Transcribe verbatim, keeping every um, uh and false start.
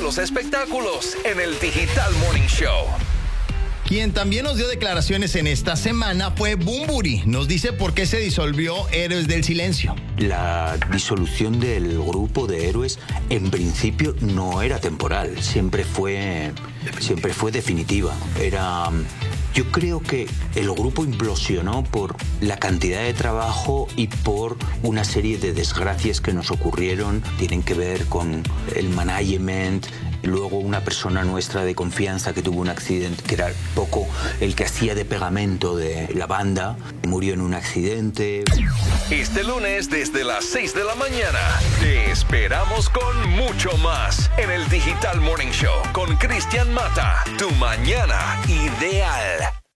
los espectáculos en el Digital Morning Show. Quien también nos dio declaraciones en esta semana fue Bunbury. Nos dice por qué se disolvió Héroes del Silencio. La disolución del grupo de Héroes en principio no era temporal, siempre fue, siempre fue definitiva. Era, yo creo que el grupo implosionó por la cantidad de trabajo y por una serie de desgracias que nos ocurrieron. Tienen que ver con el management. Luego una persona nuestra de confianza que tuvo un accidente, que era poco el que hacía de pegamento de la banda, murió en un accidente. Este lunes desde las seis de la mañana te esperamos con mucho más en el Digital Morning Show con Cristian Mata. Tu mañana ideal.